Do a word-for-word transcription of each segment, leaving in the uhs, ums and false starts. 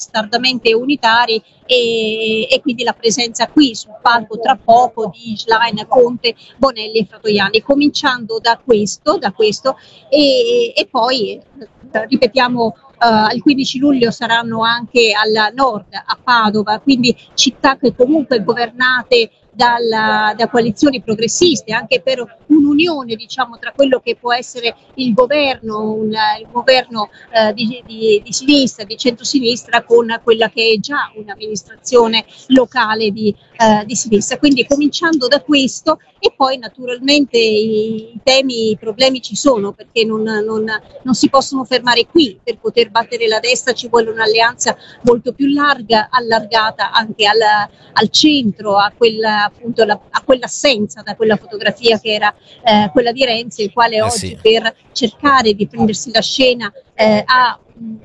testardamente unitari, e, e quindi la presenza qui sul palco tra poco di Schlein, Conte, Bonelli e Fratoianni, cominciando da questo, da questo e, e poi ripetiamo. Uh, il quindici luglio saranno anche al nord, a Padova, quindi città che comunque governate dalla, da coalizioni progressiste, anche per un'unione, diciamo, tra quello che può essere il governo, un, il governo uh, di, di, di sinistra, di centrosinistra, con quella che è già un'amministrazione locale di, uh, di sinistra. Quindi cominciando da questo, e poi naturalmente i, i temi, i problemi ci sono, perché non, non, non si possono fermare qui. Per poter battere la destra ci vuole un'alleanza molto più larga, allargata anche al, al centro, a quella, appunto la, a quell'assenza da quella fotografia che era eh, quella di Renzi, il quale eh oggi sì. per cercare di prendersi la scena eh, ha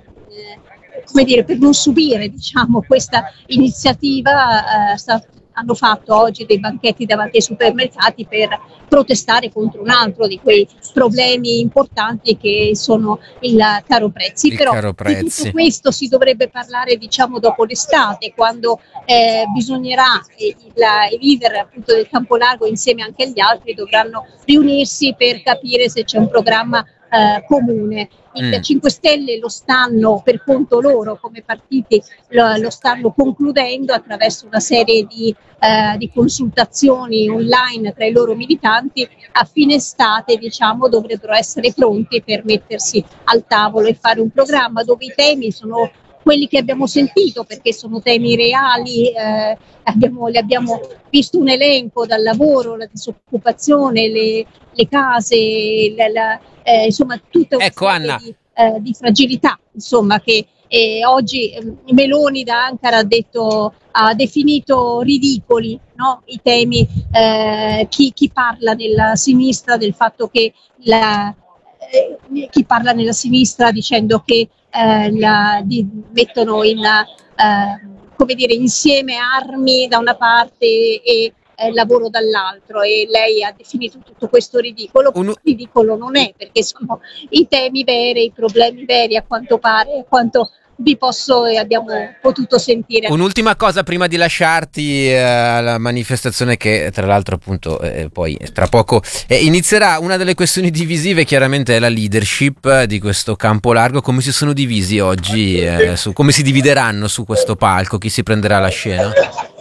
eh, come dire, per non subire, diciamo, questa iniziativa eh, sta hanno fatto oggi dei banchetti davanti ai supermercati per protestare contro un altro di quei problemi importanti che sono il caro prezzi. Il Però caro di tutto prezzi. questo si dovrebbe parlare, diciamo, dopo l'estate, quando eh, bisognerà, eh, il, i leader appunto del campo largo insieme anche agli altri dovranno riunirsi per capire se c'è un programma eh, comune. I Mm. cinque Stelle lo stanno, per conto loro, come partiti, lo, lo stanno concludendo attraverso una serie di, eh, di consultazioni online tra i loro militanti. A fine estate, diciamo, dovrebbero essere pronti per mettersi al tavolo e fare un programma dove i temi sono quelli che abbiamo sentito, perché sono temi reali, eh, abbiamo, le abbiamo visto un elenco: dal lavoro, la disoccupazione, le, le case, la, la, eh, insomma tutta una Ecco, serie Anna. di, eh, di fragilità, insomma, che eh, oggi eh, Meloni da Ankara ha detto, ha definito ridicoli, no? I temi, eh, chi, chi parla nella sinistra del fatto che la, eh, chi parla nella sinistra dicendo che eh, la, di, mettono in eh, come dire, insieme armi da una parte e eh, lavoro dall'altro, e lei ha definito tutto questo ridicolo. Un... Ridicolo non è, perché sono i temi veri, i problemi veri, a quanto pare, a quanto vi posso e abbiamo potuto sentire. Un'ultima cosa prima di lasciarti eh, alla manifestazione, che tra l'altro appunto eh, poi tra poco eh, inizierà. Una delle questioni divisive chiaramente è la leadership di questo campo largo. Come si sono divisi oggi, eh, su, come si divideranno su questo palco, chi si prenderà la scena?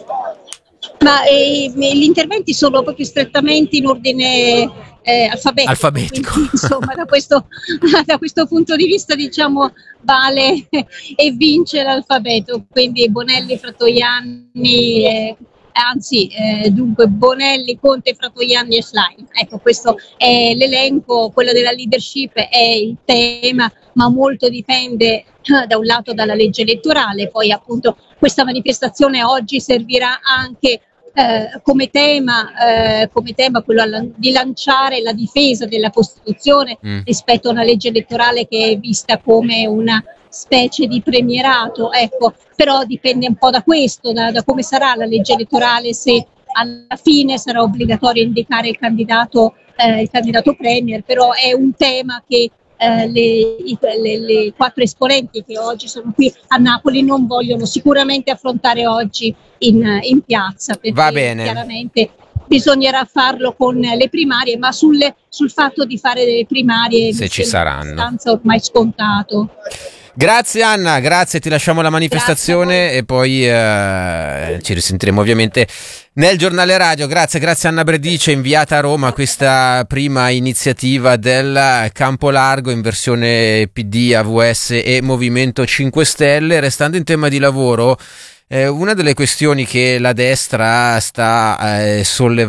Ma eh, gli interventi sono proprio strettamente in ordine eh, alfabetico, alfabetico. Quindi, insomma, da questo, da questo punto di vista, diciamo, vale e vince l'alfabeto. Quindi Bonelli, Fratoianni, eh, anzi eh, dunque Bonelli, Conte, Fratoianni e Schlein. Ecco, questo è l'elenco. Quello della leadership è il tema, ma molto dipende da un lato dalla legge elettorale. Poi appunto questa manifestazione oggi servirà anche Eh, come tema, eh, come tema quello alla, di lanciare la difesa della Costituzione mm. rispetto a una legge elettorale che è vista come una specie di premierato. Ecco, però dipende un po' da questo, da, da come sarà la legge elettorale, se alla fine sarà obbligatorio indicare il candidato, eh, il candidato premier. Però è un tema che Eh, le, i, le, le quattro esponenti che oggi sono qui a Napoli non vogliono sicuramente affrontare oggi in, in piazza, perché Va bene. Chiaramente bisognerà farlo con le primarie, ma sulle, sul fatto di fare delle primarie se ci saranno, abbastanza ormai scontato. Grazie Anna, grazie, ti lasciamo la manifestazione e poi eh, ci risentiremo ovviamente nel giornale radio. Grazie, grazie Anna Bredice, inviata a Roma, questa prima iniziativa del campo largo in versione P D, A V S e Movimento cinque Stelle. Restando in tema di lavoro, eh, una delle questioni che la destra sta eh,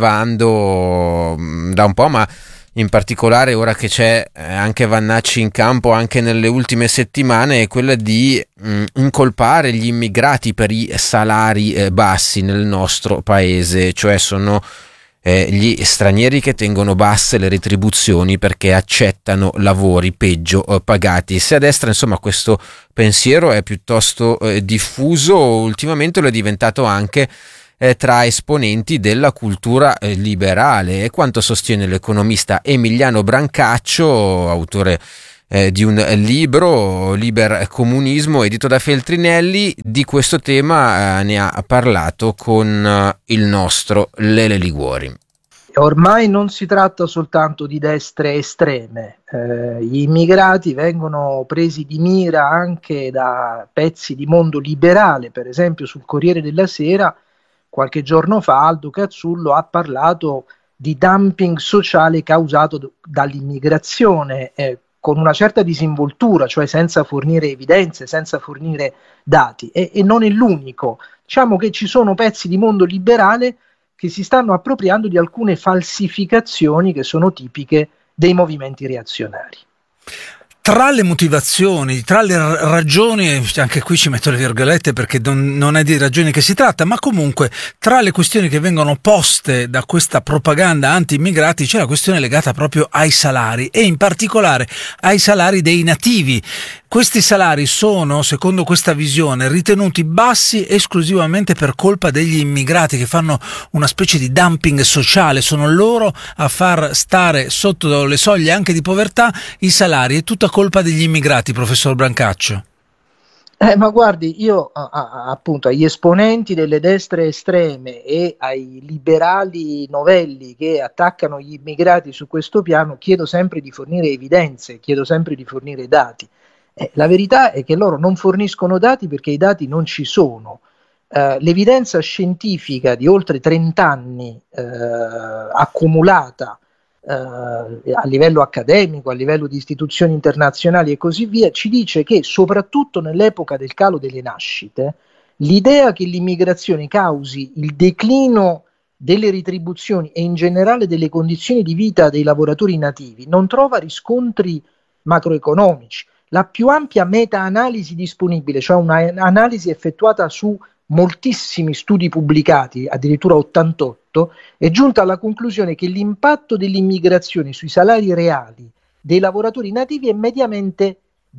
sollevando mh, da un po', ma in particolare ora che c'è anche Vannacci in campo anche nelle ultime settimane, è quella di mh, incolpare gli immigrati per i salari eh, bassi nel nostro paese, cioè sono eh, gli stranieri che tengono basse le retribuzioni perché accettano lavori peggio eh, pagati. Se a destra insomma questo pensiero è piuttosto eh, diffuso, ultimamente lo è diventato anche tra esponenti della cultura liberale, e quanto sostiene l'economista Emiliano Brancaccio, autore eh, di un libro, Liber Comunismo, edito da Feltrinelli. Di questo tema eh, ne ha parlato con eh, il nostro Lele Liguori. Ormai non si tratta soltanto di destre estreme, eh, gli immigrati vengono presi di mira anche da pezzi di mondo liberale. Per esempio sul Corriere della Sera qualche giorno fa Aldo Cazzullo ha parlato di dumping sociale causato d- dall'immigrazione, eh, con una certa disinvoltura, cioè senza fornire evidenze, senza fornire dati, e, e non è l'unico. Diciamo che ci sono pezzi di mondo liberale che si stanno appropriando di alcune falsificazioni che sono tipiche dei movimenti reazionari. Tra le motivazioni, tra le ragioni, anche qui ci metto le virgolette perché non, non è di ragioni che si tratta, ma comunque tra le questioni che vengono poste da questa propaganda anti-immigrati c'è la questione legata proprio ai salari e in particolare ai salari dei nativi. Questi salari sono, secondo questa visione, ritenuti bassi esclusivamente per colpa degli immigrati che fanno una specie di dumping sociale, sono loro a far stare sotto le soglie anche di povertà i salari. È tutta colpa degli immigrati, professor Brancaccio? Eh, ma guardi, io a, a, appunto agli esponenti delle destre estreme e ai liberali novelli che attaccano gli immigrati su questo piano chiedo sempre di fornire evidenze, chiedo sempre di fornire dati. Eh, la verità è che loro non forniscono dati perché i dati non ci sono. Eh, l'evidenza scientifica di oltre trenta anni eh, accumulata eh, a livello accademico, a livello di istituzioni internazionali e così via, ci dice che soprattutto nell'epoca del calo delle nascite, l'idea che l'immigrazione causi il declino delle retribuzioni e in generale delle condizioni di vita dei lavoratori nativi non trova riscontri macroeconomici. La più ampia meta-analisi disponibile, cioè un'analisi effettuata su moltissimi studi pubblicati, addirittura ottantotto, è giunta alla conclusione che l'impatto dell'immigrazione sui salari reali dei lavoratori nativi è mediamente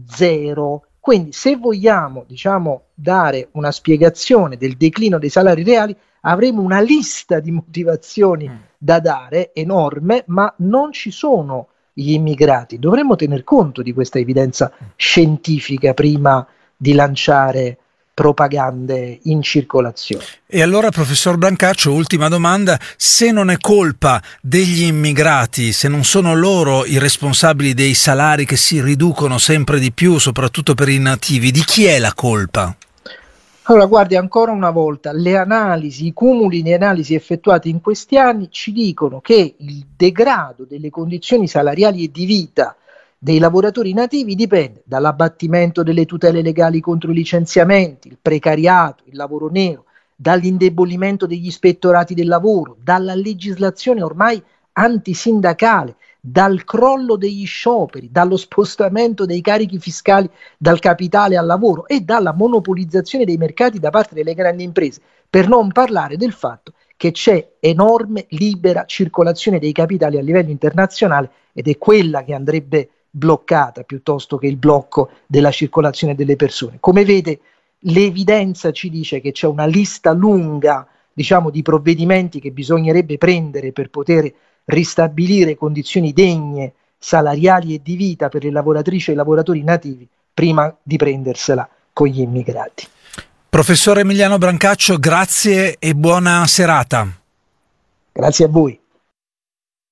zero. Quindi se vogliamo, diciamo, dare una spiegazione del declino dei salari reali, avremo una lista di motivazioni da dare enorme, ma non ci sono gli immigrati. Dovremmo tener conto di questa evidenza scientifica prima di lanciare propagande in circolazione. E allora, professor Brancaccio, ultima domanda: se non è colpa degli immigrati, se non sono loro i responsabili dei salari che si riducono sempre di più, soprattutto per i nativi, di chi è la colpa? Allora, guardi, ancora una volta, le analisi, i cumuli di analisi effettuati in questi anni ci dicono che il degrado delle condizioni salariali e di vita dei lavoratori nativi dipende dall'abbattimento delle tutele legali contro i licenziamenti, il precariato, il lavoro nero, dall'indebolimento degli ispettorati del lavoro, dalla legislazione ormai antisindacale, dal crollo degli scioperi, dallo spostamento dei carichi fiscali dal capitale al lavoro e dalla monopolizzazione dei mercati da parte delle grandi imprese, per non parlare del fatto che c'è enorme libera circolazione dei capitali a livello internazionale ed è quella che andrebbe bloccata piuttosto che il blocco della circolazione delle persone. Come vede, l'evidenza ci dice che c'è una lista lunga, diciamo, di provvedimenti che bisognerebbe prendere per poter ristabilire condizioni degne, salariali e di vita per le lavoratrici e i lavoratori nativi prima di prendersela con gli immigrati. Professor Emiliano Brancaccio, grazie e buona serata. Grazie a voi.